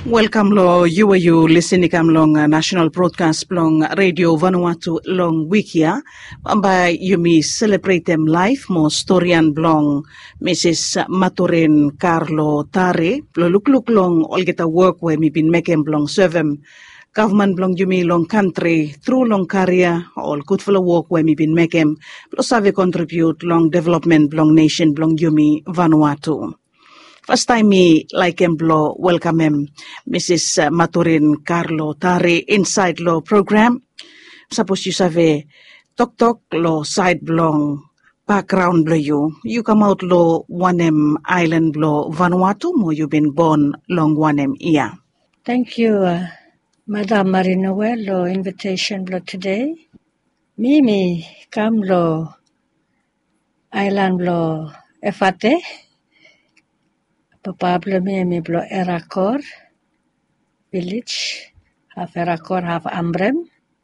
Welcome lo you listening kam long national broadcast long radio Vanuatu long wikia by yumi celebrate them life mo storian blong Mrs. Maturin Carlo Tare lo look long all get a work where me been making blong servem government blong yumi long country through long career all good for the work where me been making plus have contribute long development blong nation blong yumi Vanuatu. First time me like him blow welcome him Mrs. Maturin Carlo Tare inside lo program. Suppose you save tok lo side blong background blow you come out lo Wanem Island blow Vanuatu mo you been born long Wanem iya. Thank you, Madam Marinoel, lo invitation blow today. Mimi come lo island blow Efate. Papa mi blow Eracor village, half Eracor, half Ambrem.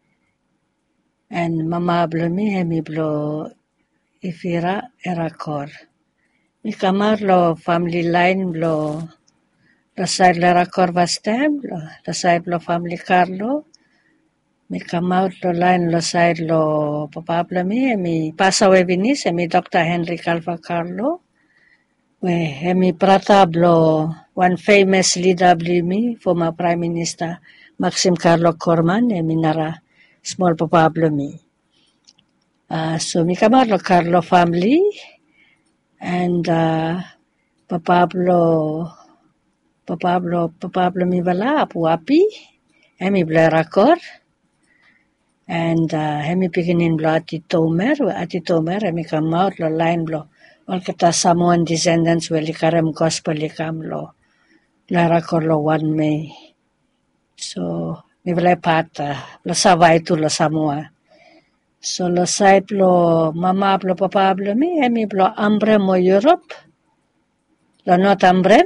And Mama mi blow Ifira Eracor. Mi kamar lo family line blow the side Eracor Vastem, the side lo family Carlo. Mi kamar lo line lo side lo Papa mi pass away vinis, mi Dr. Henry Calva Carlo. Mi prata blo one famous leader mi former Prime Minister Maxim Carlo Corman mi nara small papa mi. So mi kamar Carlo family and papa mi bala apu api mi bla rakor and mi piginin blo ati tomer mi kamar lo line blo all kata Samoan descendants weli karem gospel likam lo larakor lo 1 May. So mi bla pata lo savai tu lo Samoa. So lo side lo mama blo papa blo mi blo Ambrem mo Europe lo not Ambrem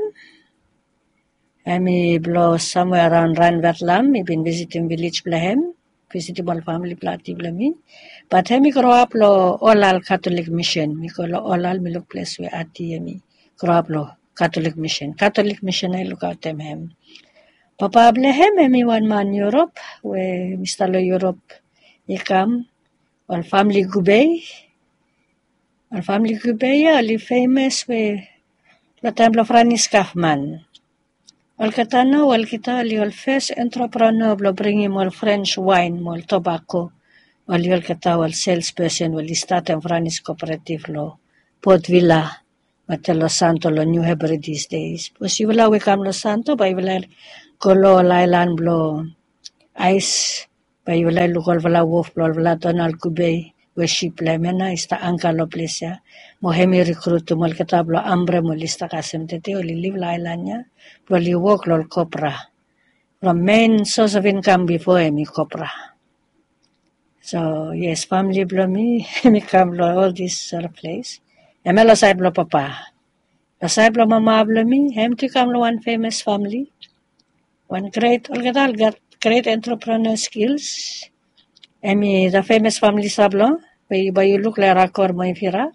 mi blo somewhere around Ranverlam mi been visiting village blahem visiting all family plati blami but mi grow up lo Olal Catholic Mission mi ko lo Olal mi look place we ati mi grow up lo Catholic Mission I look out them hem papa blehem mi 1 man Europe we Mr. lo Europe ikam all family gubay ali famous we lo time lo Franis Kaufman. All katano, all kita, all first entrepreneur, lo bring him all French wine, all tobacco, all kita, all salesperson, all start and Franis cooperative, lo Port Villa, Matelo Santo, lo New Hebrides these days. Pues you will come lo Santo, but you will go lo island, lo ice, but you will look all vela wolf, lo vela Donald Kubey, where ship lemena, ista anka lo plesia, mohemi recruit to Molkatablo, Ambre, molista kasem tete, or live la island. Well, you work lol copra. From main source of income before me copra. So yes, family blow me come all this sort of place. Emelo side blow papa. The side blow mama blow me. To come one famous family. One great all got great entrepreneur skills. The famous family sablo. By you look like Rakor mo ifira.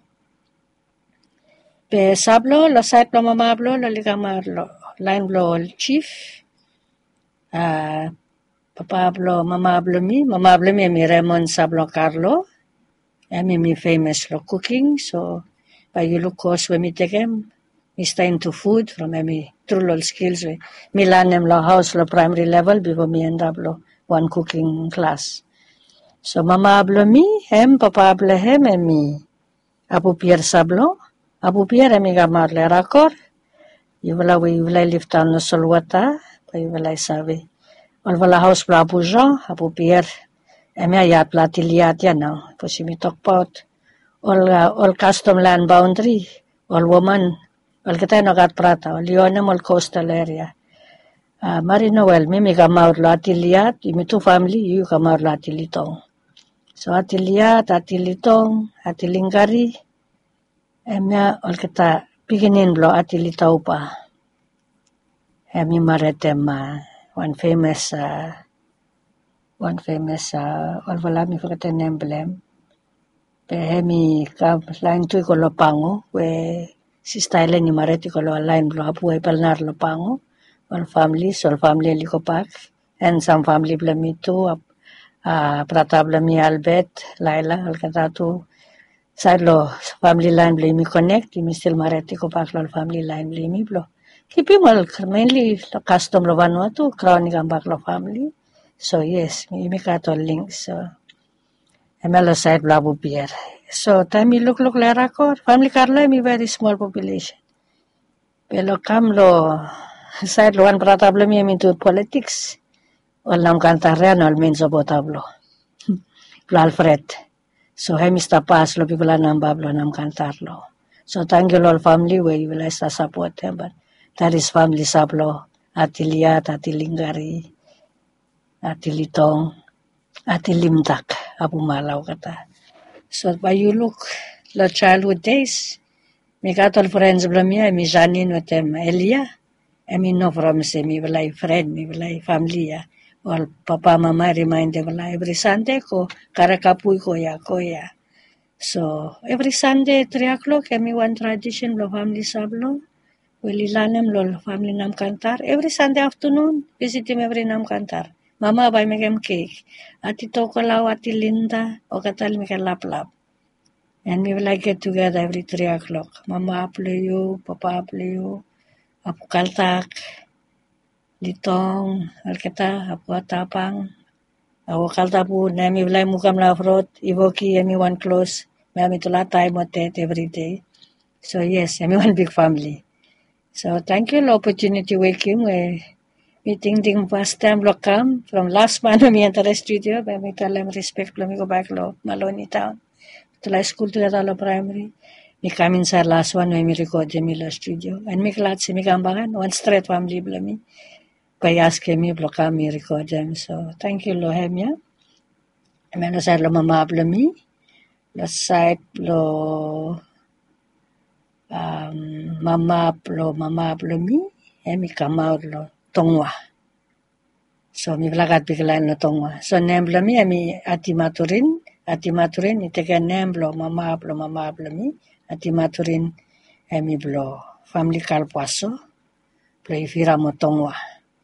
Pe sablo, la side blow mama blow, la ligamar lo. Line blow chief, papa blow, mama blow me Raymond Sablo Carlo, me famous lo cooking, so by you look course when me take him, me stay into food from me through all skills, me learn him lo house lo primary level before me end up lo one cooking class. So mama blow me, papa blow him, me Abu Pierre Sablo, Abu Pierre me gamar le rakor, you will live down the Solwata, you will sabe. All the house bla Abu Jean, Abu Pierre, ya platiliat ya now, because me talk about all custom land boundary, all woman, all kita no gat prata, all yonem all coastal area. Marinoel, me gamar latiliat, me two family, you gamar latilitong. So atiliat, atilitong, atilingari, all kita Piginin blo atilitaw pa. Mi maretem one famous wala mi forgotten emblem. Pe mi ka line tu ko lopango we si style ni mareti ko lo line blo apu ay palnar lopango. all family Likopak, and some family blami too, Pratap blami Albert, Laila, Alcatatu, side lo family line blami connect, mi still mareti ko pak lo family line blami blo. Kipi mal mainly lo custom lo Vanuatu, crowning ang bak lo family. So yes, mi kato links. So emelo side blabu beer. So time look lera ko, family Carla mi very small population. Pero kam lo side lo one Pratap mi into politics. Walang kantaran al menso botablo. Lo Alfred. So he Mr. Pass lo pipila nam bablo nam kantarlo. So thank you all family where you will support him, but that is family sablo. Atiliat, atilingari, atilitong, atilimtak, abu malaw kata. So by you look the childhood days, me katol friends blamia, me janin with them Elia, I mean no from say me will friend, me will family ya. Or papa mama remind them every Sunday ko karakapuy ko ya. So every Sunday 3 o'clock kami one tradition lo family sablo. Wililanem lo family nam kantar. Every Sunday afternoon visit him every nam kantar. Mama buy me cake. Ati Tokolaw, Ati Linda, o katal me lap. And we will get together every 3 o'clock. Mama apleyo, Papa apleyo, Apu kaltak, Litong, Alketa, Apu atapang. Apu kaltapu, nami vilay mukam la frot, Ivoki, everyone close. Mami tulatay motet every day. So yes, one big family. So thank you for the opportunity waking meeting ding past time lokam from last month mi enter studio by me tell them respect lo mi go back lo Maloney town to la school to la primary mi come inside last one when mi record mi lo studio and mi glad si mi gambangan one straight family blo mi by ask mi blokam mi record them. So thank you lo hemya meno sa lo mama blo mi lo side lo mama blo mi mi kamau lo Tongwa. So mi vlagat biglan lo Tongwa. So nemblo mi ati maturin itega nemblo mama blo mi ati maturin mi blo family kalpaso blo ifira mo Tongwa.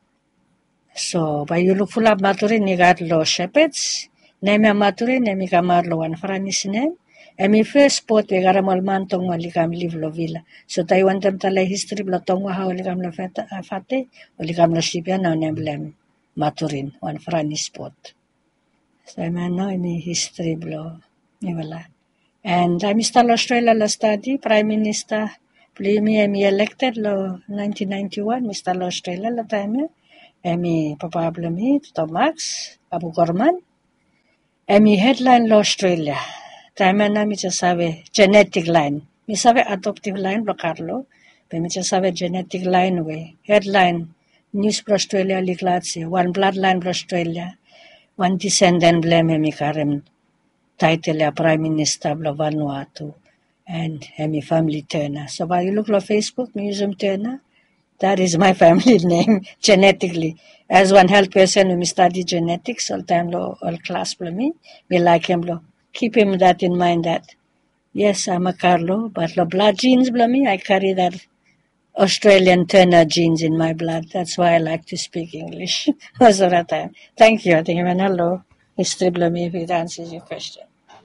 So by you look full up maturin ni gat lo shepherds nemi maturin mi kamar lo wan franis nem. Mi first spot we garamal man Tongwa likam live lo villa. So Taiwan tem tala history blo Tongwa ha likam lo fate likam lo shipya na nemblem maturin one frani spot. So I know mi history blo mi wala. And I Mr. Australia la study Prime Minister mi elected lo 1991 Mr. Australia la time mi papa blo mi Tomax Abu Gorman mi headline lo Australia. Time na mi sabe genetic line. Mi sabe adoptive line blo Carlo. Pero mi sabe genetic line we. Headline news blo Australia liklatsi. One bloodline blo Australia. One descendant blame mi karem title ya Prime Minister blo Vanuatu. And mi family Turner. So when you look lo Facebook, Museum Turner, that is my family name genetically. As one health person, we study genetics all time lo all class blo mi like him lo. Keep him that in mind that, yes, I'm a Carlo, but the blood genes, I carry that Australian Turner genes in my blood. That's why I like to speak English most of the time. Thank you. I think hello, history, if it answers your question.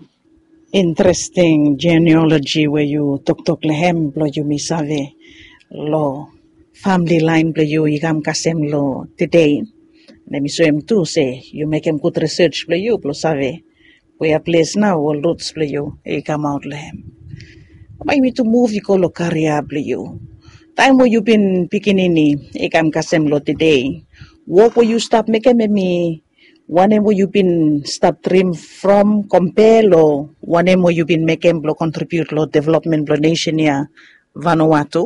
Interesting genealogy where you tok lehem blo you misave lo family line blo you igam kasem lo today. Let me show him too say you make him good research blo you blo save. We are place now all roots blo you come out lehem. Maybe to move you ko lo karya blo you. Time where you been pikinini igam kasem lo today. Work where you stop making me one where you been stop dream from compare lo one where you been making blo contribute lo development blo nation ya Vanuatu.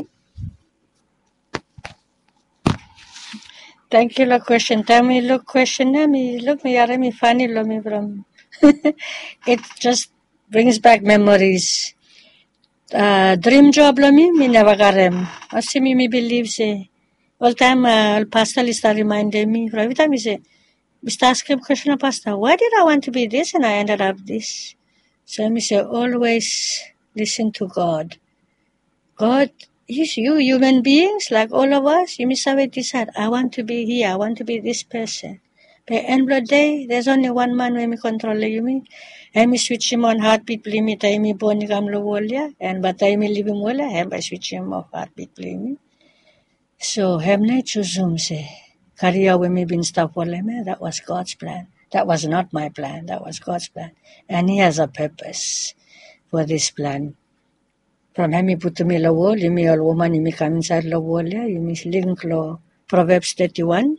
Thank you lo question. Tell me look question me yare me funny lo me from. It just brings back memories. Dream job lo me never garem. Asi me believe say all time pastor lista reminded me every time he say Mr. Ask him question pastor, why did I want to be this and I ended up this? So me say always listen to God. God you human beings, like all of us, you must have decide, I want to be here, I want to be this person. But end of the day, there's only one man when me control you me. And me switch him on heartbeat play me, time me born gam lo wolya, and but time me live him wolya, and by switch him off heartbeat play me. So hem ne choosum se. Career when me been stop me, that was God's plan. That was not my plan, that was God's plan. And He has a purpose for this plan. From him, he put me la wall, me all woman, me come inside la wall, you miss link lo Proverbs 31.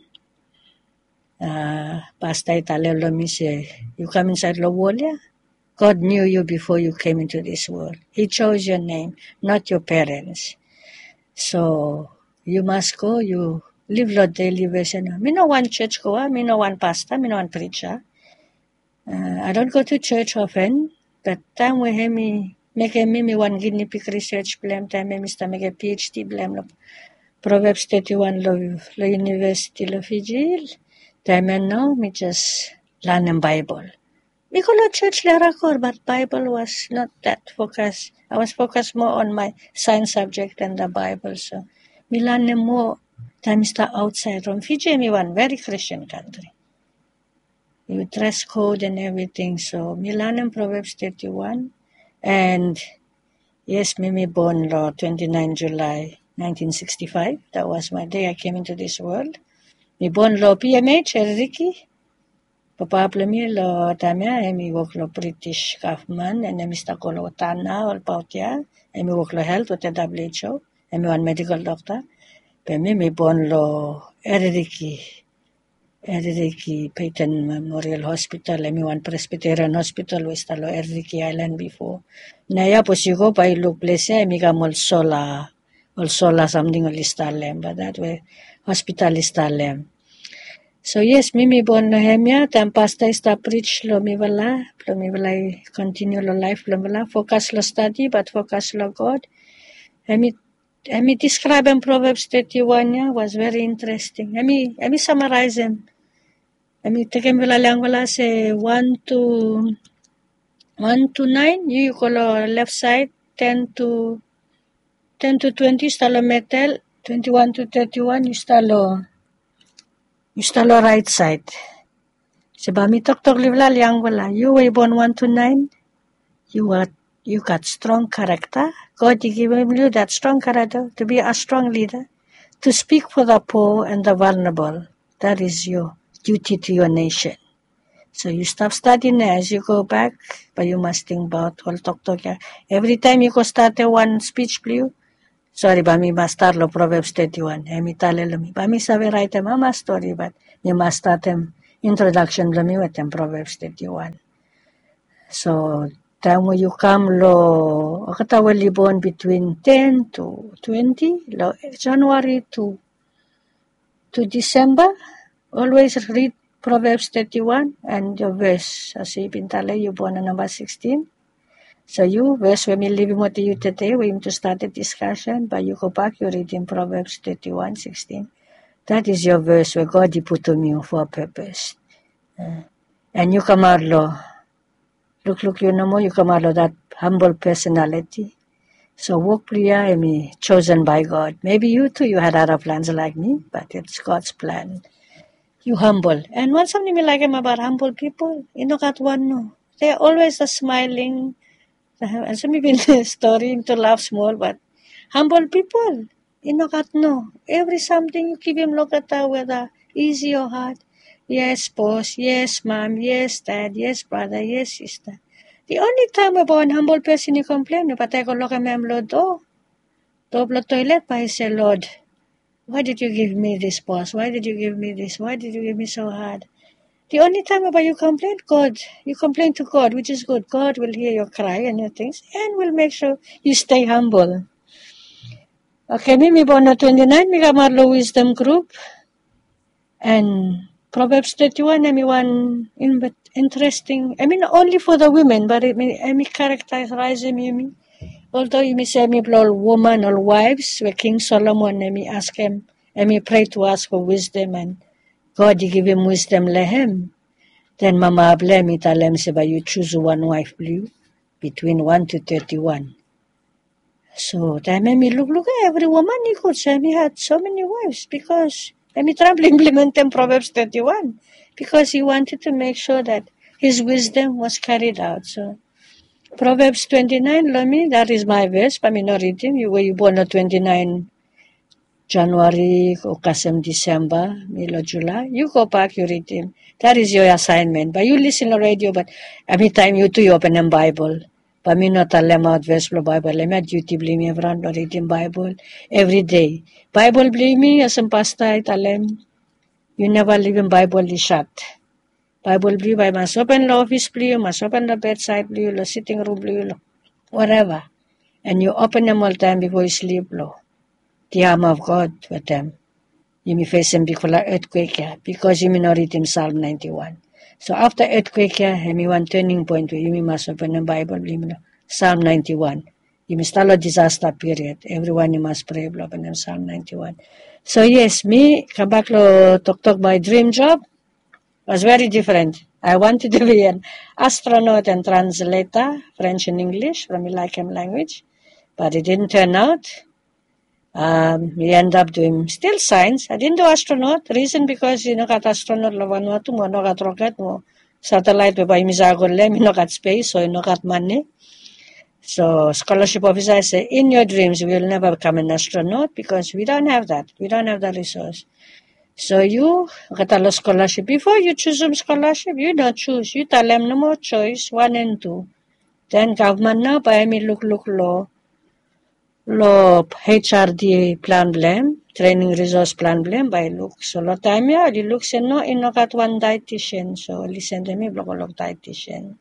Pastor Italo me say, you come inside la wall, God knew you before you came into this world. He chose your name, not your parents. So you must go, you live your daily version. Me no one church goer, me no one pastor, me no one preacher. I don't go to church often, but time we hear me make me one guinea pig research blame time me make a PhD blame Proverbs 31 lo University lo Fiji. Time now me just learn Bible. Me go to church lerakor, but Bible was not that focused. I was focused more on my science subject than the Bible. So me learn more time outside from Fiji. Me one very Christian country. You dress code and everything. So me learn Proverbs 31. And yes, me born 29 July 1965. That was my day I came into this world. Me born PMH, Ricky. Papa me tamia, me work British government, and me sta ko Tana or Pautia, and me work health with the WHO, and me one medical doctor. But me born Eriki Peyton Memorial Hospital, and me one Presbyterian Hospital, we sta Eriki Island before. Naya po sigo pa ilog place, me gamol sola something ol istalem, but that way hospital istalem. So yes, me born Nehemia, tam pasta ista preach lo mi vala continue lo life lo vala, focus lo study, but focus lo God. And me describe in Proverbs 31 was very interesting. And me summarize him. And me take him vala say 1 to 9, you call left side, 10 to 20 stalo metal, 21 to 31 you stalo right side. Seba mi tok livla liang wala. You were born 1 to 9. You got strong character. God given you that strong character to be a strong leader, to speak for the poor and the vulnerable. That is your duty to your nation. So you stop studying as you go back, but you must think about all talk. Every time you go start one speech, please. Sorry, but me must start lo Proverbs 31. Me tale lo mi. But me sabi write a mama story, but me must start them introduction lo mi with them Proverbs 31. So time when you come lo, akata will born between 10 to 20, lo January to December. Always read Proverbs 31 and your verse. As you pintale, you born on number 16. So you, verse when we leave with you today, we aim to start the discussion, but you go back, you read in Proverbs 31, 16. That is your verse where God put on you for a purpose. And you come out, look, you know more, you come out of that humble personality. So walk prayer and be chosen by God. Maybe you too, you had other plans like me, but it's God's plan. You humble. And one something me like him about humble people, you know that one, no. They're always smiling. And some even story to laugh small, but humble people, you know that no. Every something you give him look at that whether easy or hard. Yes, boss, yes, mom, yes, dad, yes, brother, yes, sister. The only time about an humble person you complain, but I go look at him, Lord, double toilet, but I say, Lord, why did you give me this, boss? Why did you give me this? Why did you give me so hard? The only time about you complain, you complain to God, which is good. God will hear your cry and your things and will make sure you stay humble. Okay, me born on 29, me Marlo Wisdom Group. And Proverbs 31, me one interesting, only for the women, but me characterize me. Although you may say me all woman or wives, where King Solomon, me ask him, me pray to ask for wisdom and God, you give him wisdom, lehem. Then Mama Ablem italem seba you choose one wife blue between 1 to 31. So then me look, every woman he could say he had so many wives because me try to implement them Proverbs 31 because he wanted to make sure that his wisdom was carried out. So Proverbs 29, Lomi, that is my verse, but me not read him. You were born on 29 January or Kasem December, Milo July. You go back, you read him. That is your assignment. But you listen to radio, but every time you do, you open a Bible. But me not tell them out verse from Bible. Let me duty blame everyone to read Bible every day. Bible blame me as a pastor, I tell them, you never leave in Bible shut. Bible blue, I must open the office blue, must open the bedside blue, the sitting room blue, whatever. And you open them all the time before you sleep, blow. The arm of God with them. You may face them before earthquake because you may not read in Psalm 91. So after earthquake, you may one turning point where you may must open the Bible, Psalm 91. You may start a disaster period. Everyone you must pray open them Psalm 91. So yes, me come back to talk my dream job was very different. I wanted to be an astronaut and translator, French and English from Ilocano language, but it didn't turn out. We end up doing still science. I didn't do astronaut. Reason because kat astronaut Vanuatu mo kat rocket mo satellite by misagole kat space so kat money. So scholarship officer I say in your dreams we will never become an astronaut because we don't have that. We don't have the resource. So you got scholarship. Before you choose some scholarship, you don't choose. You tell them no more choice 1 and 2. Then government now by me look law HRD plan blame, training resource plan blame by look. So lo time ya, you look say no, got one dietitian. So listen to me, block dietitian.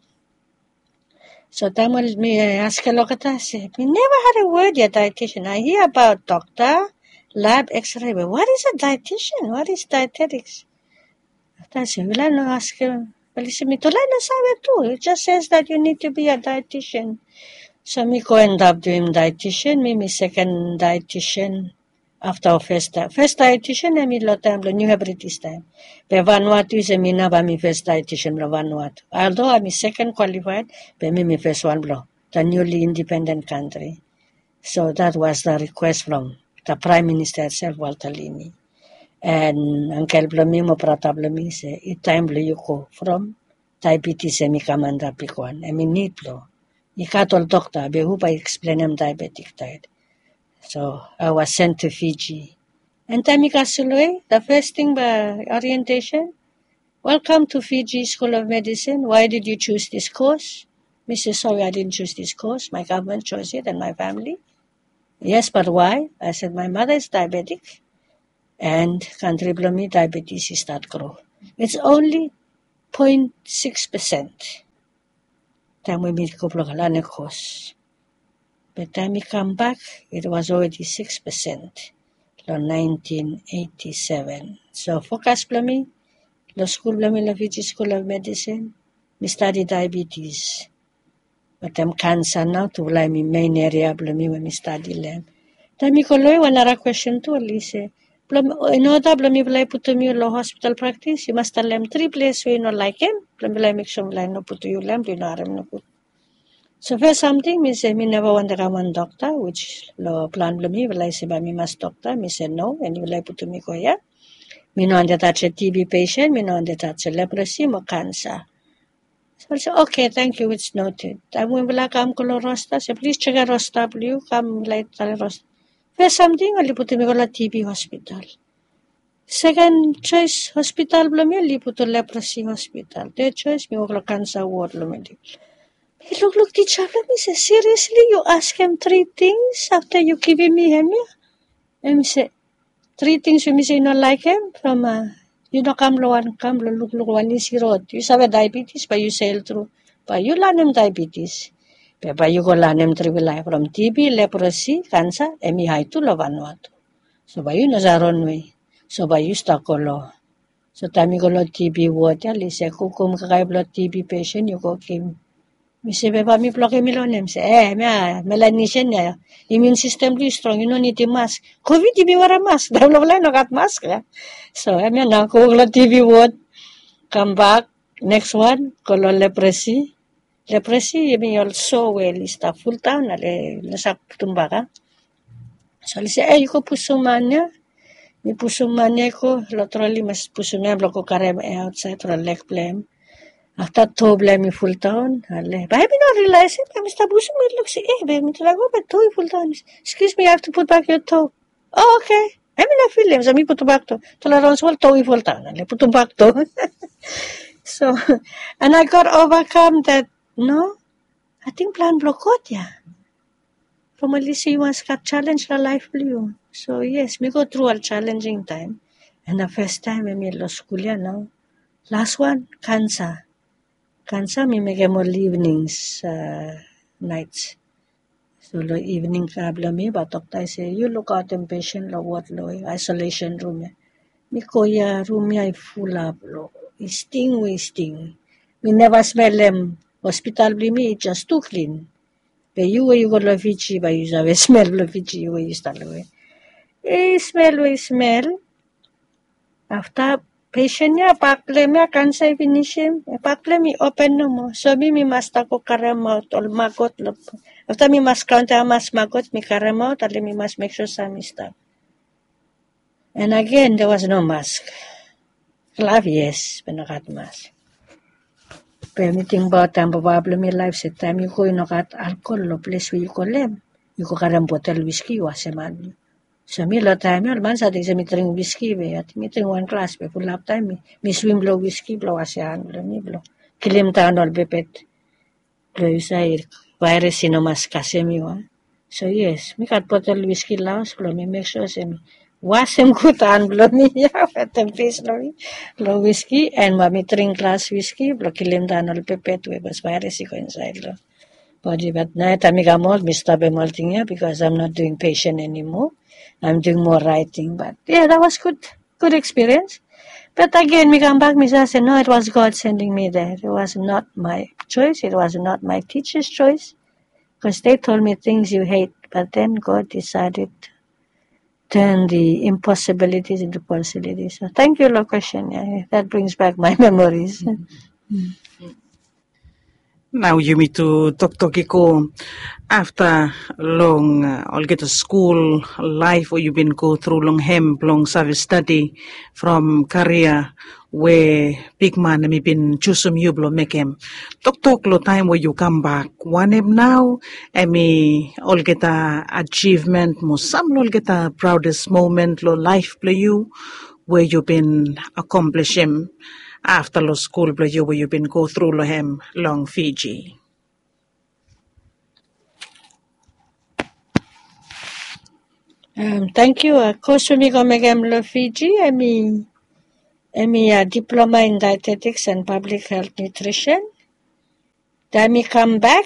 So time me ask a look at us. We never had a word yet dietitian. I hear about doctor, lab, X-ray. But what is a dietitian? What is dietetics? I say, will I not ask him? Well, he said, me to learn sabe too. It just says that you need to be a dietitian. So me go end up doing dietitian, me second dietitian after first dietitian, me lot time lo New British time. But Vanuatu is a mina ba me first dietitian lo Vanuatu. Although I'm second qualified, but me first one blow, the newly independent country. So that was the request from the Prime Minister itself, Walter Lini. And Uncle Blomi mo Pratap Blomi say, it time blow you go from diabetes me kamanda pikwan. I mean need blow. Ikatol doctor, be who by explain him diabetic diet. So I was sent to Fiji. And Tamikasuloy, the first thing by orientation, welcome to Fiji School of Medicine. Why did you choose this course? Mrs. Sorry, I didn't choose this course. My government chose it and my family. Yes, but why? I said, my mother is diabetic and country below me diabetes is not grow. It's only 0.6%. Time we meet couple of course. By the time we come back, it was already 6%. In 1987. So focus below me, the school below me, the Fiji School of Medicine, we study diabetes. But I'm cancer now to like me main area below me when we study them. Then me call one other question too, Elise. In order below me will put to me law hospital practice, you must tell them 3 places where you not like him. Below make sure I no put to you lamp, you know no put. So first something, me say me never want to come one doctor, which law plan below me will I say by me must doctor. Me say no, and you will put to me go yeah. Me no want to touch a TB patient, me no want to touch a leprosy, or cancer. So I said, okay, thank you, it's noted. I will come to the roster, so please check a roster, you come like the roster. First something, I'll put me go to TB hospital. Second choice hospital, I'll put to leprosy hospital. Third choice, me go to cancer ward. He look, teacher, me say, seriously, you ask him 3 things after you giving me him? And me say, 3 things you me say you not like him from you know come look one is road. You have diabetes, but you sail through. But you learn him diabetes. But you go learn him through life from TB, leprosy, cancer, and me high to Vanuatu. So by you know the wrong way. So by you stuck lo. So time you go lo TB water, lise kukum kakay blood TB patient, you go kim. Me say, Beba, me block me lonem. Say, Melanesian, immune system is strong. You don't need a mask. COVID, you wear a mask. They no got mask. So, now go to TV word. Come back. Next one, colon leprosy. leprosy, mi also well ista full town, ale nasak tumbaga. So, ali say, ko pusumanya. Mi pusumanya ko, literally, mas pusumanya, ko karem outside for a leg blame. After 2 blame mi full town, ale. But I did not realize it. I Mr. Busum, it looks, baby, to go, but toe full town. Excuse me, I have to put back your toe. Oh, okay. I mean, I feel him, so mi put back to. Tolerance wall, toe full town, ale, put back to. So, and I got overcome that, no, I think plan blokot, yeah. From Alicia, you must got challenge la life blue. So yes, we go through a challenging time. And the first time we lost school now. Last one, cancer. Cancer, me make more evenings, nights. So the evening problem me, but doctor say, you look out in patient lo what lo, isolation room. Me koya room I full up lo. Sting. We never smell them. Hospital me just too clean. But you go to Fiji, but you have smell lo Fiji, you start away. Smell. After patient niya, pakle niya, cancer finish him. Pakle mi open no mo. So mi must ako karamot, or magot. After mi must count, mas magot, mi karamot, ali mi must make sure sa mi stop. And again, there was no mask. Love, yes, but not mask. Pero mi think about ang problem mi life sa time, you ko nakat alcohol, lo place where you ko lem. You ko karam bottle whiskey, waseman. So mi lo time yun, man sa ating sa mi drink whiskey, at mi drink one glass, full up time, mi swim blow whiskey, blow asean, blow mi blow. Kilim taon all bepet. Blow say, virus sinomas kasi mi wa. So yes, mi kat bottle whiskey laos, blow mi make sure sa mi. Wasem kutaan, blow mi ya, patem face blow whiskey, and mi drink glass whiskey, blow kilim taon all bepet, because virus ko inside lo. Body, but night, I mi stop molting ya, because I'm not doing patient anymore. I'm doing more writing, but yeah, that was good experience. But again, me come back, me say, no, it was God sending me there. It was not my choice. It was not my teacher's choice, because they told me things you hate. But then God decided to turn the impossibilities into possibilities. So thank you, Lokashan. Yeah, that brings back my memories. Now you meet to talk ko after long I'll get a school life or you've been go through long service study from career where big man may been choosum you blow make him talk lo time where you come back one him now me all get a achievement mo some all get a proudest moment lo life play you where you been accomplishing after law school where you've been go through long Fiji. Thank you. Course mi ko megam lo Fiji. Emi diploma in dietetics and public health nutrition. Then me come back.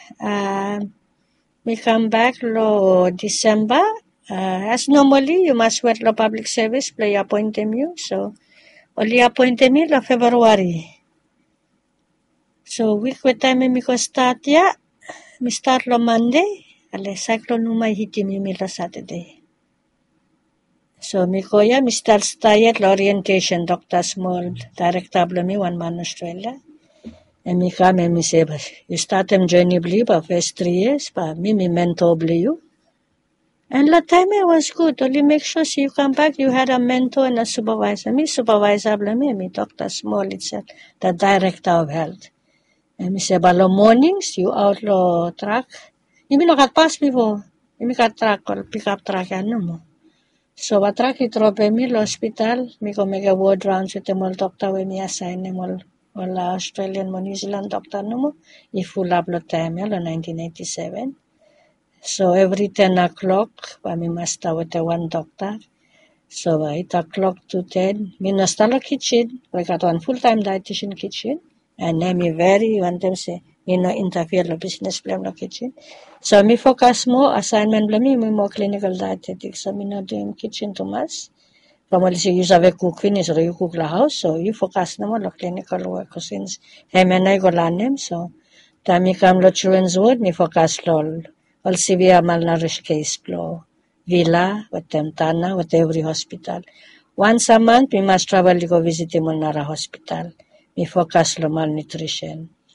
Lo December. As normally, you must work lo public service, play appoint you. So, only appoint me lo February. So, week with time me ko start ya. Me start lo Monday. Ale, cyclone umay hiti mi lo Saturday. So, mi start stayet lo orientation, Dr. Small, director of me, 1 month Australia. And me come and me say, you start them journey blue for first 3 years, but me mentor blue. And the time it was good. Only make sure you come back, you had a mentor and a supervisor. Me supervisor me Dr. Small itself, the director of health. And me say, balo mornings, you out lo truck. You mean not pass before. You mean got truck or pick up truck and no more. So what truck it drop me lo hospital. Me go make a ward rounds with them all doctor when me assign them all Australian or New Zealand doctor no more. If full up lo time lo 1987. So every 10 o'clock, we must start with the one doctor. So 8 o'clock to 10, we must start the kitchen. We got one full-time dietitian kitchen. And then me want them say, me no interfere the business plan the kitchen. So me focus more, assignment me more clinical dietetics. So me not doing kitchen too much. From what you have a cook finish or you cook the house, so you focus no more the clinical work since him and I go learn them. So time me come the children's ward, me focus all severe malnourished case flow, villa, with them Tana, with every hospital. Once a month, we must travel to go visit the Mulnara hospital. We focus on malnutrition.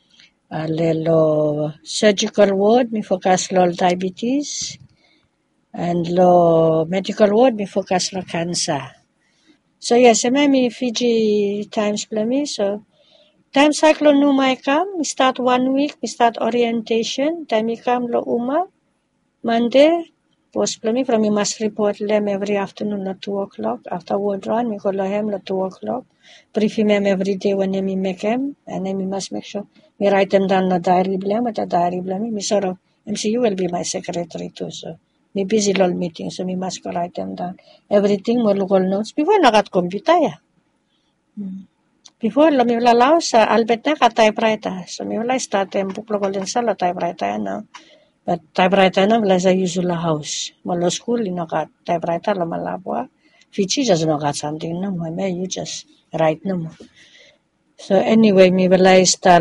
lo surgical ward, mi focus lo diabetes. And lo medical ward, mi focus lo cancer. So yes, mi Fiji times plami. So time cyclone no may come, we start 1 week, we start orientation. Time we come lo uma, Monday, post plami from we must report them every afternoon at 2 o'clock. After ward run, we call him at 2 o'clock. Brief him every day when we make him, and then we must make sure we write them down the diary blame, at a diary blame. Me sort of MCU will be my secretary too, so me busy lol meeting, so me must go write them down. Everything mo local notes. Before nakat computer ya. Before, mi wala lao sa Albert na ka typewriter. So, mi wala start yung buklo ko din sa la typewriter na. But typewriter na wala sa usual house. Malo school, ka typewriter la malabwa. Fiji just no got something no mo. May you just write no mo. So, anyway, mi wala start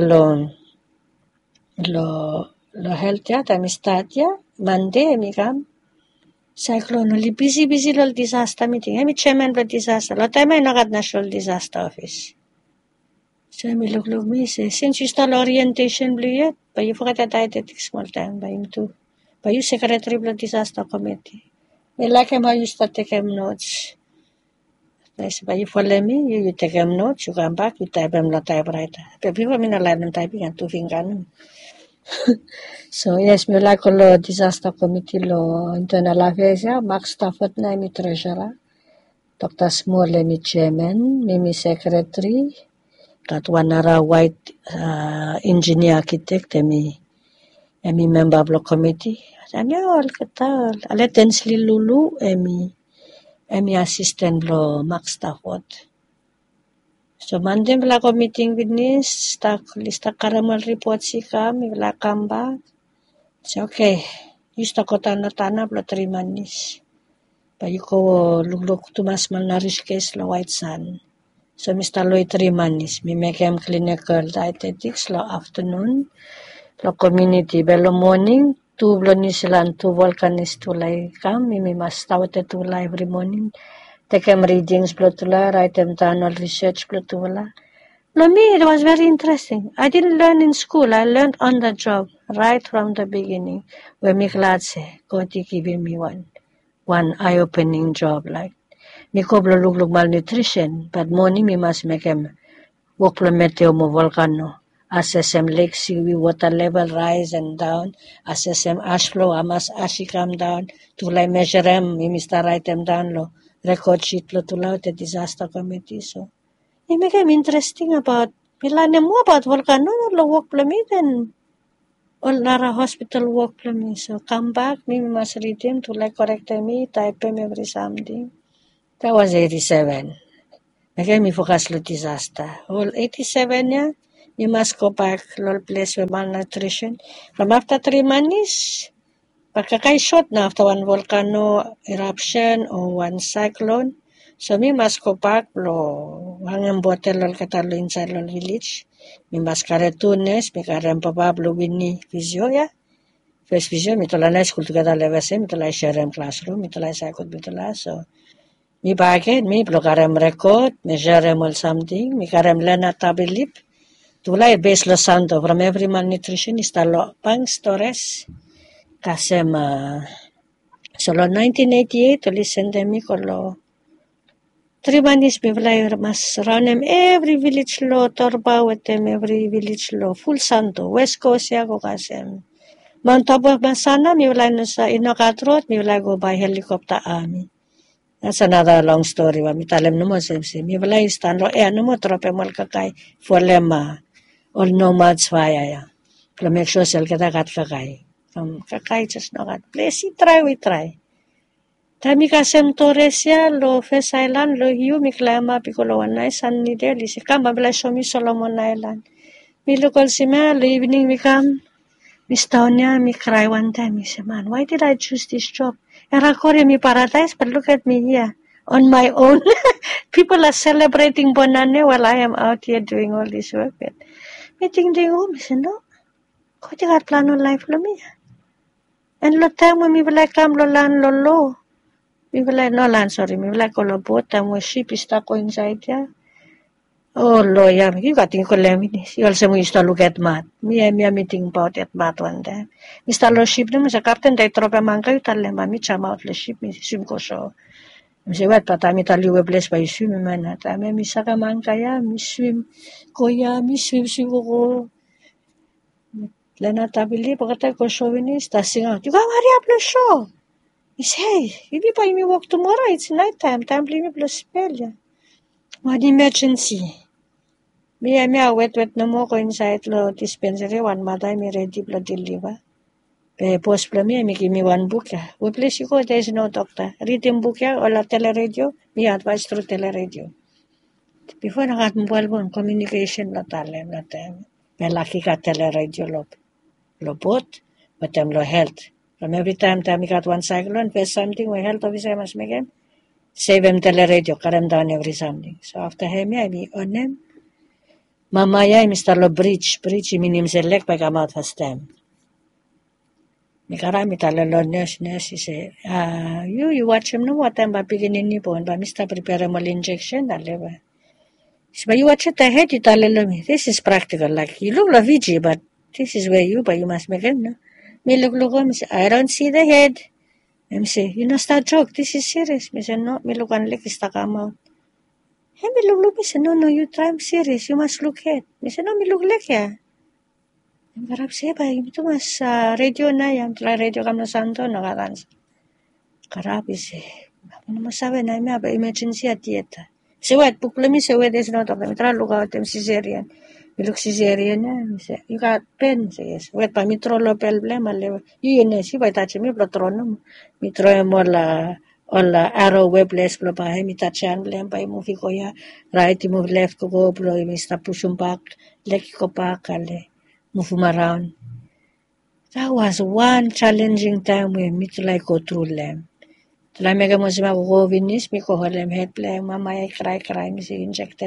lo health ya. Mi start ya. Monday, mi kam. Cyclone, li busy lo disaster meeting. Mi chairman lo disaster. Lo tayo may nakat national disaster office. So mi look me say, since you start orientation blue yet, but you forget that I did small time by him too. But you secretary of disaster committee. Me like him how you start taking notes. I say, but you follow me, you take him notes, you come back, you type him the typewriter. But before me no learn them typing and 2 finger. So yes, me like lo disaster committee lo internal affairs ya, Mark Stafford na mi treasurer. Dr. Small mi chairman, me secretary. Got one other white engineer architect, emi member of the committee. Emi all katal. Ale Tensley Lulu, emi assistant lo Max Stafford. So Monday wala ko meeting with nis, lista karamal report si mi wala come back. So okay, lista ko tanap lo 3 months. Pa ko luglok tumas malnarish case lo White Sun. So, Mr. Lloyd 3 months, we make him clinical dietetics lo afternoon, lo community, belo morning, 2 blo New Zealand, 2 volcanis tulay kam, we must start at tula every morning, take him readings blo tula, write him down all research blo tula. No, me, it was very interesting. I didn't learn in school, I learned on the job, right from the beginning, where me glad say, God giving me one eye-opening job, like. Mi ko blulug malnutrition, but morning mi must make him walk the meteo mo volcano. Assess him lake seaweed water level rise and down. Assess him ash flow, amas ashi come down. Tulay measure him, mi mista write him down lo. Record sheet lo tulaw the disaster committee. So, it make him interesting about, milan mo about volcano, lo walk plami then. All nara hospital walk plami. So, come back, mi must read him, tulay correct me, type him every something. That was 87. Again, me focus lo disaster. All 87 ya, you must go back to place with malnutrition. From after 3 months, pagkakay short na after one volcano eruption or one cyclone. So me must go back lo hanggang bottle lol katalo inside lol village. Me must carry 2 nurse, me carry pabablo winnie physio ya. First physio, me tula na school together level same, me tula share classroom, me tula psychot, me tula so. Mi bakit, mi blokarem record, measure all something, mi karem lena tabilip. Tulay base lo santo from every malnutrition is talo pang stores. Kasem so lo 1988 to listen to me ko lo 3 months mi vlay mas round every village lo torba with them every village lo full santo West Coast ya ko kasem. Mount Tabor Masana mi vlay no sa Inokatrot mi vlay go by helicopter army. That's another long story. Mi talem no mo semse. Mi balay stan lo no mo trope mal kakay for lema all nomads vaya ya. Pero make sure sel kita kat kakay. Kakay just no kat. Please we try. Tami kasem Torres ya lo First Island lo hiu mi klama pikolo wanay san ni deli si kam balay show mi Solomon Island. Mi lokal si ma lo evening mi kam. Miss Tanya, me cry one time. He said, man, why did I choose this job? Erakore mi paradise, but look at me here. On my own. People are celebrating Bonane while I am out here doing all this work. But me think, me say, no. Ko di kat plano life lo mi. And lo time when mi balay kam lo lan lo lo. Mi balay, no lan, sorry. Mi balay ko lo boat. Time when ship is stuck inside here. Oh, lawyer, you got to you also used to look at math. Me and me are meeting about that math one day. Mr. Lordship, no, Mr. Captain, they drop a man, you tell them, me cham out the ship, me swim go so. Mr. What, but I'm tell you a place by swim, man. I mean, Miss Sakamanka, me swim, go ya, me swim go. Lena Tabili, but I go chauvinist, that's out. You got hurry up the show. He say, hey, if you buy me walk tomorrow, it's night time, time me plus spell ya. What emergency? Me wet no more ko inside lo dispensary one mother me ready blood deliver. Pe post me give me one book ya. We place you go there is no doctor. Reading book ya or la teleradio. Me advice through teleradio. Before nakat mobile phone communication la talem la tem. Pe laki ka teleradio lo bot but them lo health. From every time we got one cyclone face something we health officer must make him. Save him teleradio karam down every something. So after him I be on them. Mamaya Mr. Lo bridge minim select by kamat fastem. Mikarami talalo nurse he say, you watch him no what time by beginning ni po ba Mr. prepare mal injection daliba. But you watch it ahead you talalo me. This is practical like you look like VG but this is where you must make it no. Me look me say I don't see the head. Me say you know start joke this is serious. Me say no me look on like is come out. Hey, me look, me say, no, you try, I'm serious, you must look at. Me say, no, me look like ya. I'm garap say, ba, ito mas radio na yan, try radio kam na santo, nakatans. Garap say, ano masabi na, may ba, emergency at dieta. Say, what, pukla me say, there's no doctor, me try look out them cesarean. Me look cesarean na, me say, you got pen, say, yes. Wait, pa, me throw lopel blem, yun na, si, ba, touch me, plotron mo. Me throw mo la arrow web less blo pa mi tachan blem pa mo fi ko ya right move left ko go blo mi sta push back leki ko pa kale move around. That was one challenging time when me to like go through them. Tla mega mo sima ko vinis mi ko holem head blem mama I cry mi si inject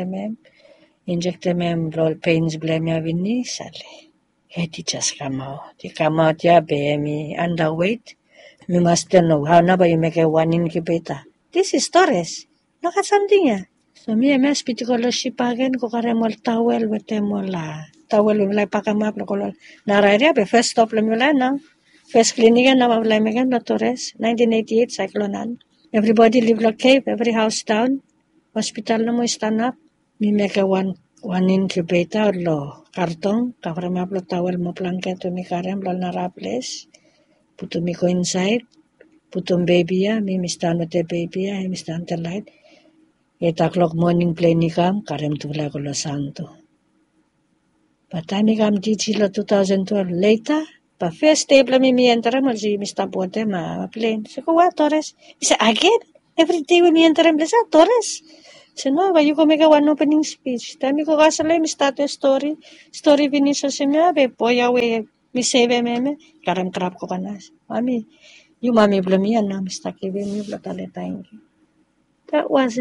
them blo pains blem ya vinis sale. Head just come out ya be mi underweight. We must know how na ba you make a one incubator. This is Torres. Look at something ya. So me speak ko lo shipagen ko karemol towel with them towel ulay pakamap lo kolol. Naraya be first stop lo mula na. First clinic na mablay megan lo Torres 1988 cyclonan. Everybody live lo cave, every house down. Hospital na mo stand up. Me make a one incubator lo kartong kakaremap lo towel mo blanket to mi karem lo naraples. Puto me go inside, puto baby ya, me stand with the baby ya, me stand the light. 8 o'clock morning play ni kam, karem tula ko lo santo. But time kam DG lo 2012 later, but first day pla me enter mo si Mr. Bote ma plane. So ko what Torres? He said again, every day we enter mo sa Torres. So no, you go make a one opening speech. Time ko kasala me start a story finish sa siya be boya we. Mi save meme, karam krap ko kanas. Mami, you mami blamian na mistake be mi blatale thank you. That was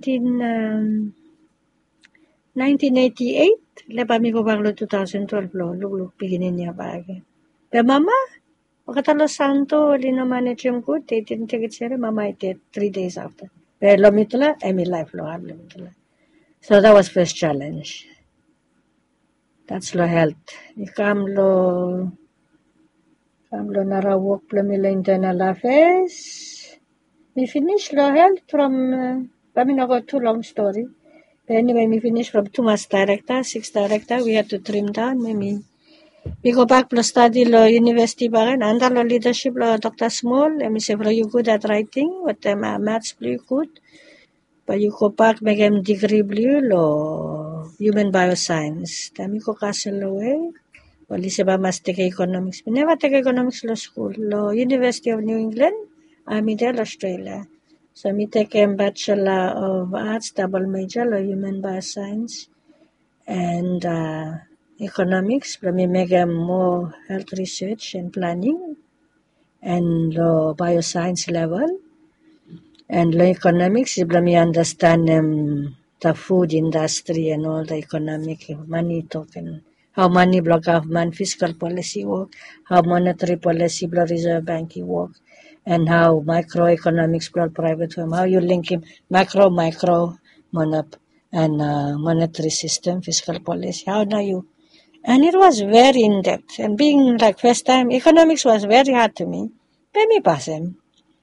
1988. Lepa mi ko baglo 2012 lo, luluk beginning niya bagay. Pero mama, makatalo santo, lino manage good, they didn't take it serious, mama I did 3 days after. Pero lo mitula, emi life lo, hablo mitula. So that was first challenge. That's lo health. Kamlo narawak plamila internal affairs. We finish lo health from, kami nago too long story. But anyway, we finish from 2 months director, 6 director, we had to trim down, maybe. We go back to study lo university bagan, under lo leadership lo Dr. Small, and we say, you good at writing, but maths blue good. But you go back, make him degree blue lo human bioscience. Dami ko castle lo eh. Well, isa ba mas take economics? We never take economics law school. Lo University of New England, Armidale, Australia. So me take a Bachelor of Arts, double major, lo human bioscience and economics. But me make more health research and planning and lo bioscience level. And lo economics, let me understand the food industry and all the economic money talking. How money block government fiscal policy work, how monetary policy block reserve banking work, and how microeconomics block private firm. How you link him micro, mono and monetary system, fiscal policy. How now you? And it was very in-depth. And being like first time, economics was very hard to me. But me pass him.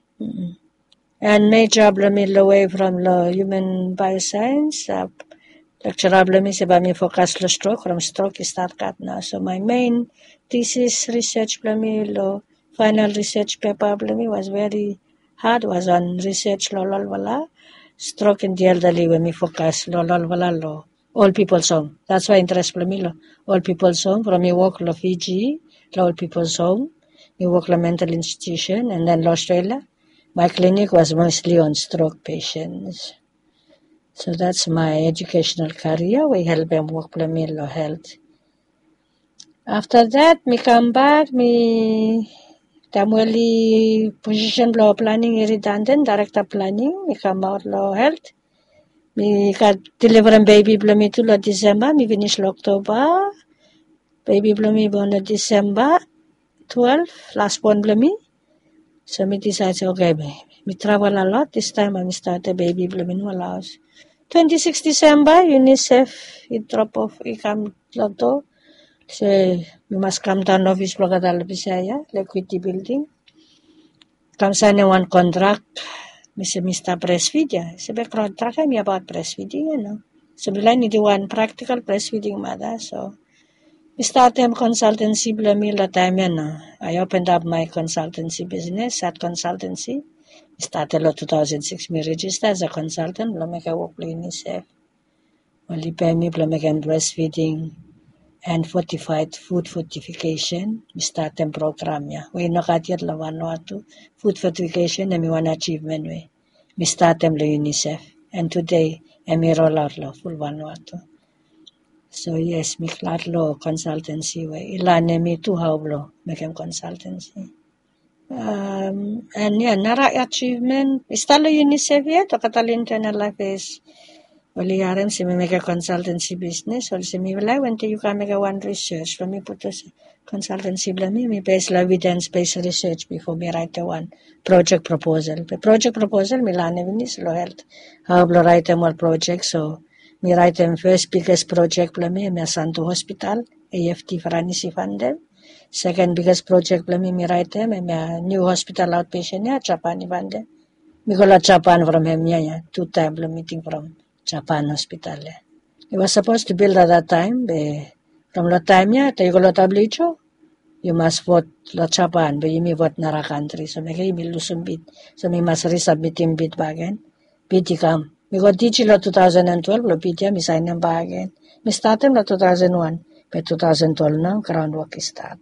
And major problem away from the human bioscience. Lecture problem is about me focus on stroke. From stroke is start cut now. So my main thesis research problem, final research paper problem was very hard. Was on research lololwala. Stroke in the elderly when me focus lololwala lo. All people's home. That's why interest me lo. All people's home. From me work lo Fiji, all people's home. Me work lo mental institution and then lo Australia. My clinic was mostly on stroke patients. So that's my educational career. We help them work for mental health. After that, me come back, me tamwali position law planning redundant, director planning, me come out law health. Me got deliver baby blumi to law December, me finish October. Baby blumi born December 12, last born blumi. So me decide, okay, me travel a lot. This time I start a baby blooming Laos. 26 December, UNICEF, it drop off, it come lotto. Say, you must come down office, Blogadal Bisaya, Equity Building. Come sign one contract. Me say, Mr. Breastfeed, say, contract me about breastfeeding, you know. So, I need one practical breastfeeding mother, so. I started consultancy blamila time yan. I opened up my consultancy business at consultancy. I started in 2006. Me registered as a consultant. Blameka work for UNICEF. Only pay me blameka breastfeeding and fortified food fortification. We started program ya. We no katiyat la Vanuatu food fortification and me one achievement we. We started la UNICEF and today I me roll out la full Vanuatu. So yes, me klatlo consultancy way. Ilane me too hawlo making consultancy. And yeah, nara achievement. Istalo UNICEF yet o katalo internal life is. Wali yarem si me make a consultancy business. Wali si me wala when you can make a one research. When me put a consultancy bla me base evidence-based research before me write a one project proposal. The project proposal me lane vinis lo health. Hawlo write a more project so. Me write them first biggest project bla me Santo Hospital, AFT Faranisi funded. Second biggest project bla me write them new hospital outpatient ya Japan funded. Me go la Japan from him ya 2 times meeting from Japan hospital. It was supposed to build at that time, but from that time ya tayo go la tablicho. You must vote la Japan, but you may vote nara country. So me lusum bid. So me must resubmit him bid bagen. Bid come. We got DG lo 2012, lo PTA, mi sign them back again. Mi started lo 2001, but 2012 now, groundwork is start.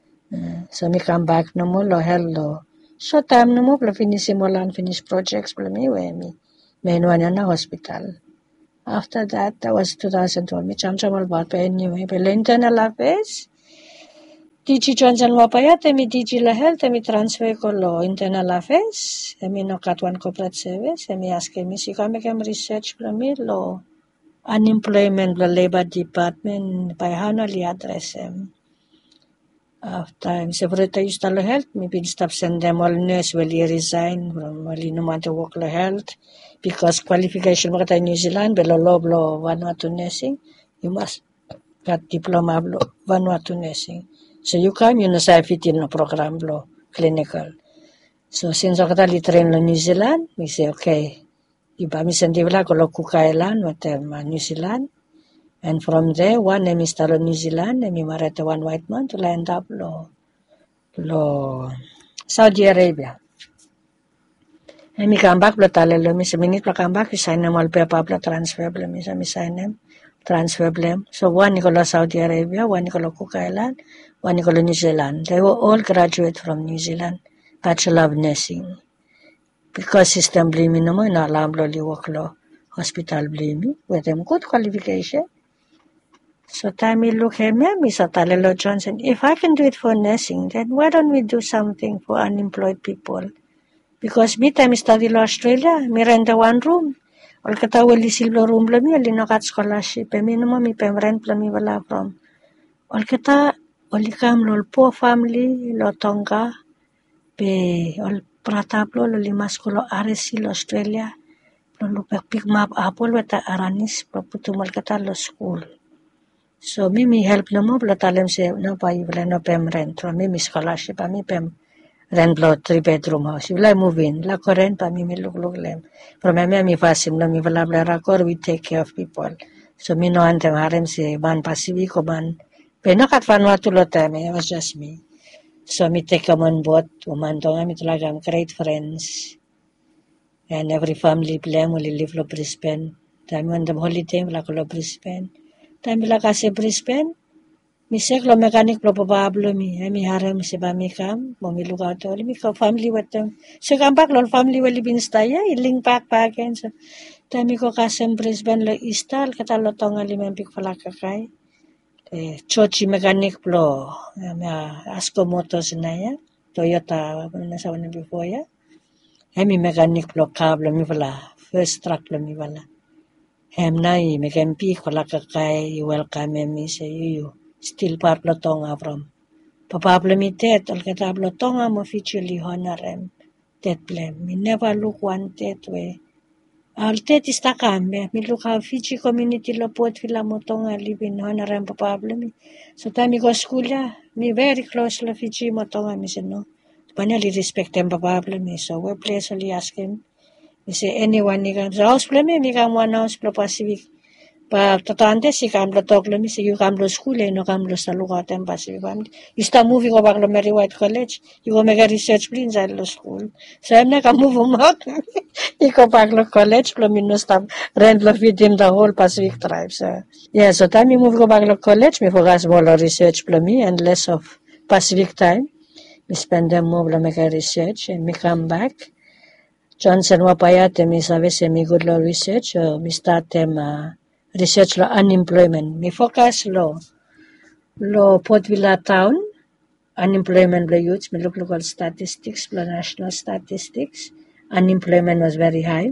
So mi come back no more, lo hell lo. Short time no more, lo finish mo lang, finish projects, lo mi we mi. Main one na hospital. After that was 2012, mi cham-cham about pa anyway, but internal affairs, DG Johnson Wapaya, temi DG La Health, temi transfer ko lo internal affairs, temi no Cat1 corporate service, temi ask me si kami research for me lo unemployment lo labor department by hano li address After separate use lo health, me bin stop send them all nurse will resign from wali no matter work lo health because qualification mo kata New Zealand belo lo Vanuatu nursing, you must got diploma lo Vanuatu nursing. So you come, you know, sa fit in no program lo clinical. So since ako tali train lo New Zealand, we say, okay, iba mi sendi wala ko lo kukailan, New Zealand. And from there, one name is talo New Zealand, and mi marete one white man to land up lo Saudi Arabia. And mi come back, lo talo lo, mi sa minute lo come back, we sign them all paper, transfer lo, mi sa mi sign them. Transfer blame. So one Nicola Saudi Arabia, one Nicola Cook Island, one Nicola New Zealand. They were all graduate from New Zealand, Bachelor of Nursing. Because system blame no more, na alam lo liwak lo hospital blame with them good qualification. So time we look at me, Mr. Talelo Johnson, if I can do it for nursing, then why don't we do something for unemployed people? Because me time study lo Australia, me rent one room. Ol kata wali silver room la mi ali nakat scholarship mi no mi pem rent la mi wala from ol kata oli kam lol poor family lo Tonga pe ol pratap lo lima skolo RSC lo Australia Lalu pick map apple wata aranis putumal kata lo school. So mimi help namo bla talem se no pa ibla no pem rent. So mimi scholarship pa mi pem rent blo 3-bedroom house. Ibla move in. La korent pa mimi look lem. From mi fasim no mi bla bla rakor we take care of people. So mi no antem harem se ban Pacific o ban. Pero kat Vanuatu lo teme. It was just me. So mi take them on board. Umandong mi talagang great friends. And every family plan will live lo Brisbane. Time when the holiday wala ko lo Brisbane. Time bila kasi Brisbane, misek lo mechanic lo Pablo mi. Mi harem si ba mi kam, mo mi lugar to. Mi ko family with them. So come back lo family will live in staya, iling back again. So time mi ko kasi Brisbane lo istal, kata lo tonga limempik pala kakay. Chochi mechanic lo, Asco Motors na ya, Toyota, nasa wana before ya. Mi mechanic lo kablo mi pala, first truck lo mi pala. Nai mekampi ko lakakay welcome me say you still part lo tonga from Pablo mi tet al katablo tonga mo officially honorem tet blem me never look one tet way al tet istakam me look how Fiji community lo pot vila mo tonga live in honorem Pablo mi so time mi go school ya me very close lo Fiji mo tonga mi say no panali respect em Pablo mi so we place only ask him me say anyone ni kam sa house blem mi kam one house lo Pacific pa tatante si kamlo toklo mi si you kamlo school no kamlo sa lugar tem Pacific family. You start moving over to Mary White College. You go make a research please inside the school. So I'm not gonna move out. You go back to college, lo minus stop rent lo feed in the whole Pacific tribe. So yeah, so time you move go back to college, me focus more on research for me and less of Pacific time. Me spend them more to make a research and me come back. Johnson wapayate mi sabi se mi good law research mi start them research lo unemployment. Mi focus lo Port Vila town unemployment lo youth. Mi look local statistics lo national statistics. Unemployment was very high.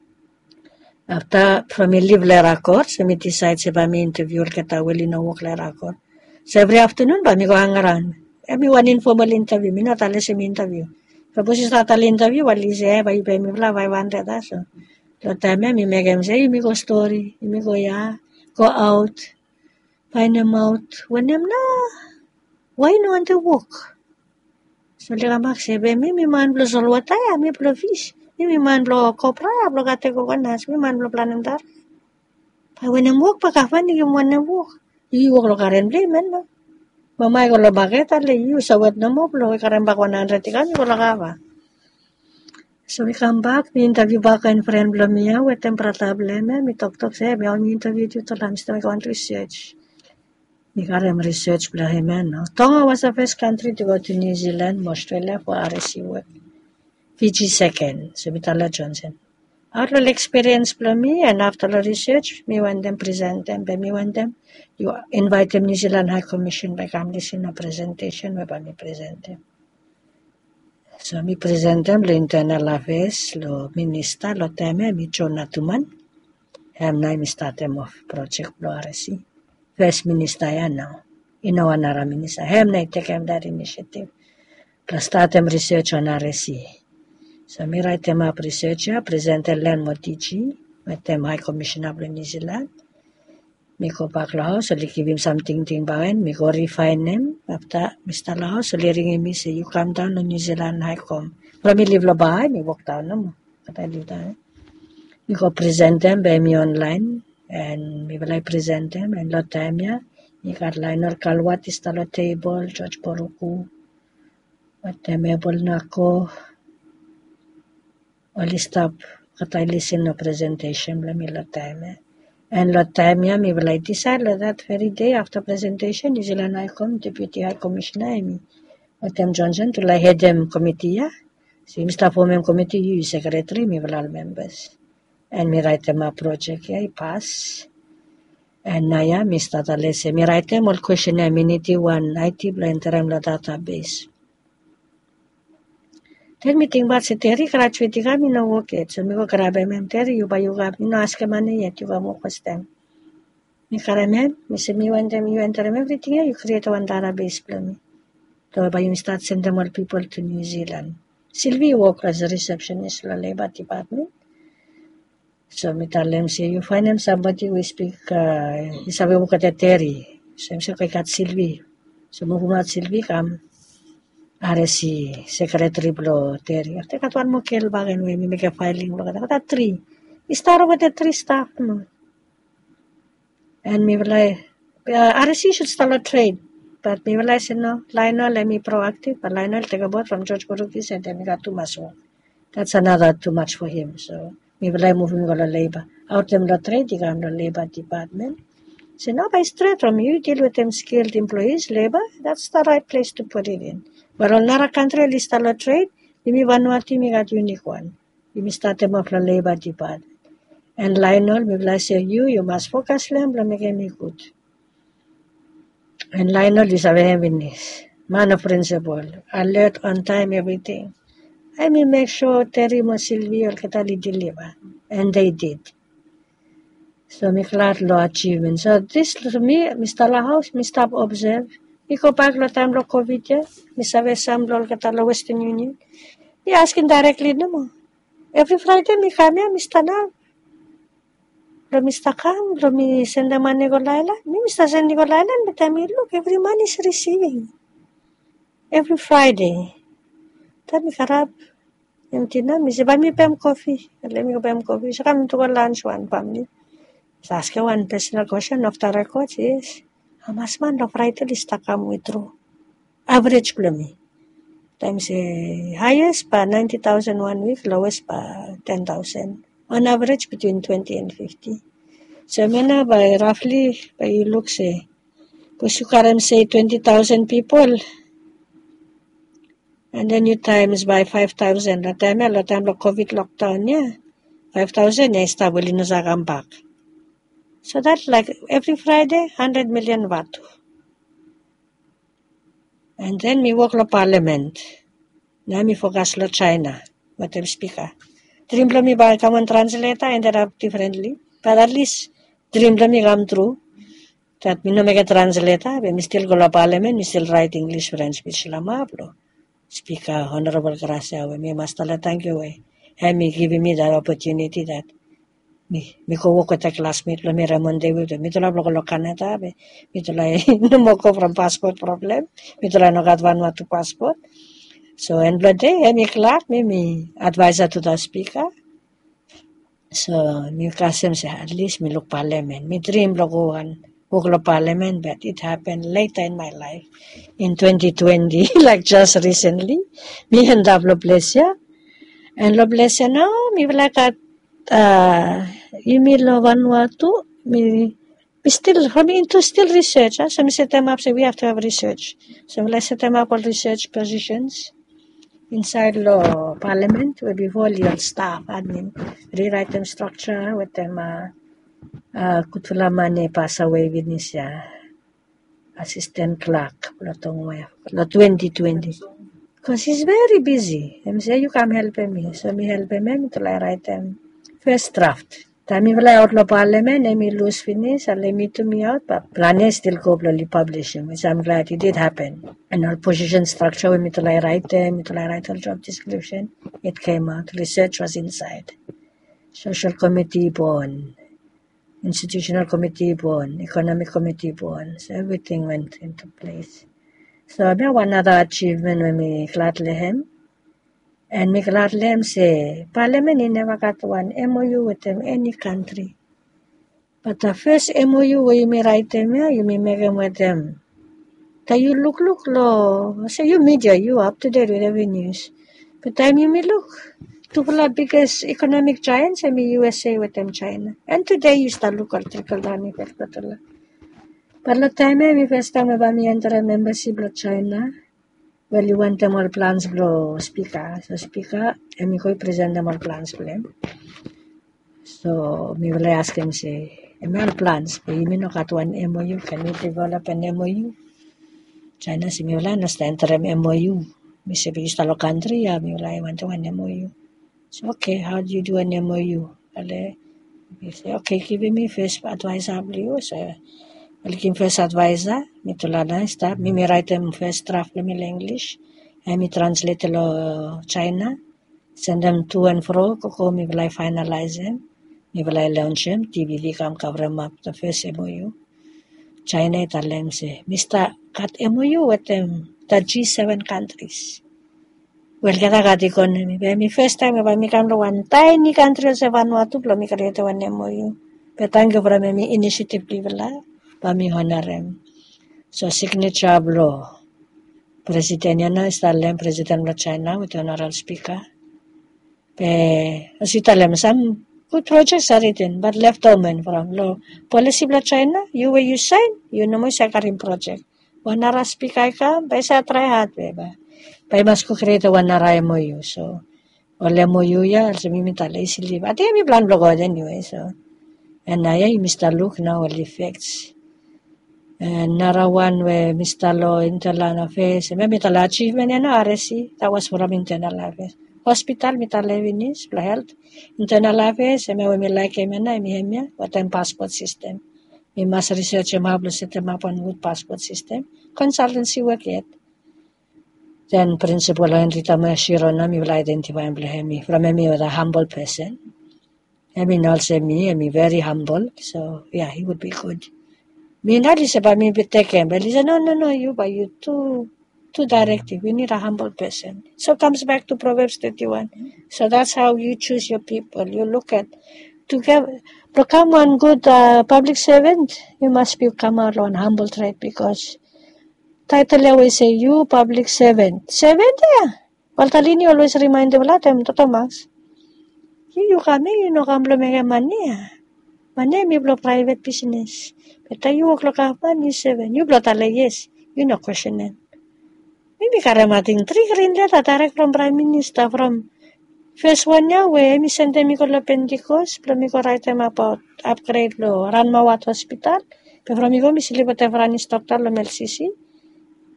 After from mi live le record, so mi decide se ba mi interview kata wali no work le record. So every afternoon ba mi go hang around. Mi one informal interview. Mi not ale se mi interview. Tapos start al interview, wali se ba ibe mi bla 500 so. So time mi make him say, mi go story, mi go go out, find him out. When him na, why no want to work? So liga mak sebe mi man blo solwataya, mi blo fish. Mi man blo kopra, blo kate ko kanas, mi man blo planem tar. Pa when him work pa kafan ni him when him work. You work lo karen bli men no. Mamay ko lo baketa le you sawat na mo blo karen bak 100 kan ko lagaba. So we come back, we interview back and friend blo miya, we temprata bleme, mi talk say, mi interview you to lang, so we go on research. We got research blo him, no. Tonga was the first country to go to New Zealand, Australia for RSC work. Fiji second, so we tell Johnson. After the experience blo me, and after the research, me went them present them, but me went them, you invite them New Zealand High Commission by come listen a presentation, where me present them. So mi present them lo internal affairs, lo minister, lo teme, mi John Natuman. Na mi start them off project lo RSC. First minister ya now. Inawa nara minister. Na take them that initiative. Plus start them research on RSC. So mi write them up research ya, present them land mo TG, with them High Commissioner of New Zealand. Mi go back lo house, so li give him something bawen, mi go refine him. After Mr. lo house, so li ring me say, you come down to New Zealand High Com. From mi live lo bahay, mi walk down na mo. Kata live down. Mi go present them by me online, and mi balay present them, and lo time ya, mi Carliner Kalwat is talo table, George Poruku, at temable na ko, all stop, kata listen no presentation, la mi lo time ya. And lot time ya, mi balay decide that very day after presentation, New Zealand High Com, Deputy High Commissioner, mi Tim Johnson to like head them committee ya. So Mr. Formem committee, you secretary, mi balal members. And mi write them a project ya, I pass. And na ya, mi start a lesson. Mi write them all questionnaire, mi niti one IT bla interim la database. Then mi think about si Terry, graduate ka, mi no work it. So mi go grab him, Terry, you buy you grab, mi no ask him money yet, you go mo question. Mi karamem, mi say mi want them, you enter them everything ya, you create one database bla mi. So by you start send them all people to New Zealand. Sylvie work as a receptionist la labor department. So me tell them, say, you find them somebody who speak, isabi mo kata Terry. So I'm kay kat Sylvie. So mo kumat Sylvie kam, are si secretary blo Terry. Ate katuan mo kel bagan we, may ka filing blo kata 3. Istaro kata 3 staff mo. And me like, RSC should start a trade. But me realize, Lionel, let me proactive. But Lionel take a boat from George Corukis and then he got too much work. That's another too much for him. So me like moving to labor. Out them the trade, you got the labor department. So now by straight from you deal with them skilled employees, labor, that's the right place to put it in. But on another country, list a trade, you me Vanuatu, me got unique one. You me start them off the labor department. And Lionel, me like say, you must focus them, but make me good. And Lionel is a very nice man of principle, alert on time, everything. I mean, make sure Terry mo Sylvie or Katali deliver. And they did. So, me class law achievement. So, this to me, Mr. La House, me stop observe. Me go back lo time lo COVID, yeah. Me sabi some lo Katala Western Union. Me asking directly no mo. Every Friday, me come here, Mr. Na. Lo Mr. Kam, lo me send the money go Laila. Me Mr. send go Laila, but I mean, look, every man is receiving. Every Friday. Then me karab. Empty na. Me say, buy me PM coffee. Let me go PM coffee. So come to go lunch one family. So ask one personal question of the records is, how much man of Friday list come withdraw? Average ko me. Times highest pa 90,000 1 week, lowest pa 10,000. On average between 20 and 50. So mena by roughly, by you look say, because you can say 20,000 people, and then you times by 5,000. La time la COVID lockdown niya. 5,000 niya stable na sa back. So that's like every Friday, 100 million watt. And then me work la parliament. Na me focus la China. What I'm speaker. Dream la me ba come translator ended up differently. But at least dream la me come through. That me no make a translator. But me still go la parliament. Me still write English, French speech la mablo. Speaker, Honorable Gracia, me master la thank you. And me giving me that opportunity that me ko work with a classmate la me Ramon David. Me to la block Canada. Me to la no mo ko from passport problem. Me to la no got Vanuatu passport. So and blood day, me Clark, me advisor to the speaker. So me Kasim say at least me look parliament. Me dream logo one work parliament, but it happened later in my life, in 2020, like just recently. Me and Loblesia, and Loblesia now me like at you me lo Vanuatu, me still for me into still research. So me set them up. Say we have to have research. So me like set them up all research positions. Inside law parliament, where before legal staff, admin, rewrite them structure with them, Kutula Mane pass away with his assistant clerk, lo 2020. Because he's very busy. And say, you come help me. So me help him to write them first draft. Time me fly out lo parliament, and me lose finish, and let me to me out, but plan still go publish him, which I'm glad it did happen. And our position structure, we me to write them, me to write our job description, it came out. Research was inside. Social committee born, institutional committee born, economic committee born. So everything went into place. So I have one other achievement when me gladly him. And me gladly say, Parliament he never got one MOU with them, any country. But the first MOU where you may write them, you may make them with them. That you look low. Say you media, you up to date with every news. But time you may look. Two of the biggest economic giants, I mean USA with them China. And today you start look at trickle down effect. But the time I first time about me enter a membership of China. Well, you want them all plans blow speaker. So speaker, and me go present them all plans for them. So me will ask him say, all plans, but you may not got one MOU. Can we develop an MOU? China si me will understand enter MOU. Me say because the country, me will I want one MOU. So okay, how do you do an MOU? Me say okay, give me first advisor. So I'll give first advisor. Me to learn start. Me write them first draft in English. And me translate to China. Send them to and fro. Koko me will I finalize them. Mi balay launchem TVD kam kavram up the first MOU. China italem se. Mr. Kat MOU with them the G7 countries. Well, kata kat economy. But mi first time ba mi kam one tiny country sa Vanuatu plo mi create one MOU. But thank you for mi initiative bla ba mi honorem. So signature law. President yan na istalem President of China with honorable speaker. As italem some good projects are written, but left open from law. Policy of China, you sign, you know mo sa karim project. Wanara speaker ka, by sa try hard, ba? By mas ko create wanara MOU, so. Wala MOU ya, also mimitala isili. At yung plan blogod anyway, so. And na yung Mr. Luke now will effects. And narawan we Mr. Law internal affairs. May mitala achievement yan RSC, that was from internal affairs. Hospital, mitala vinis, health. Internal affairs, may like na, may what time passport system. May mas research mablo system upon good passport system. Consultancy work yet. Then principal Henrita Mashirona, me will identify me from me with a humble person. I mean also me very humble. So yeah, he would be good. Me not is about me be taken, but he said, no, you too directive. We need a humble person. So comes back to Proverbs 31. So that's how you choose your people. You look at, to become one good public servant, you must become one humble trait because title always say, you public servant. Servant, yeah. Valtalini always remind them, Totomax. You come, you know, come to money. Money, me blow private business. But you work like a money 7. You blow tala, yes. You know, question it. Maybe karamating 3 green letter direct from Prime Minister from first one niya, mi send mi ko la Pentecost, pero mi ko write them about upgrade lo, Ranmawat Hospital, pero from mi ko mi silipat evranis doctor lo MLCC,